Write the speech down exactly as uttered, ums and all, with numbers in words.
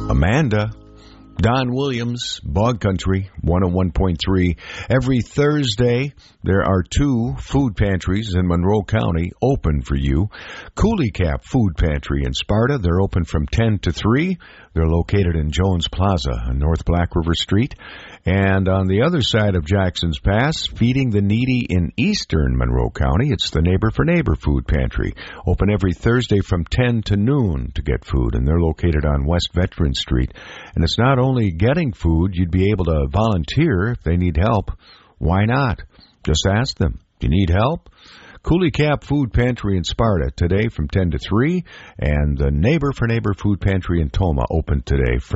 Amanda. Don Williams, Bog Country, one oh one point three. Every Thursday, there are two food pantries in Monroe County open for you. Coulee Cap Food Pantry in Sparta, they're open from ten to three. They're located in Jones Plaza on North Black River Street. And on the other side of Jackson's Pass, Feeding the Needy in eastern Monroe County, it's the Neighbor for Neighbor Food Pantry. Open every Thursday from ten to noon to get food, and they're located on West Veteran Street. And it's not only getting food, you'd be able to volunteer if they need help. Why not? Just ask them. Do you need help? Coulee Cap Food Pantry in Sparta today from ten to three, and the Neighbor for Neighbor Food Pantry in Toma open today from